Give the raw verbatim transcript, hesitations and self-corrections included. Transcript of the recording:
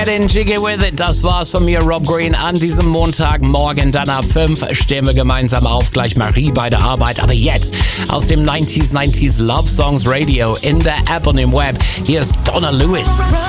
Den Jiggy With It, das war's von mir, Rob Green, an diesem Montagmorgen. Dann ab fünf stehen wir gemeinsam auf, gleich Marie bei der Arbeit. Aber jetzt aus dem neunziger neunzig Love Songs Radio in der App und im Web. Hier ist Donna Lewis.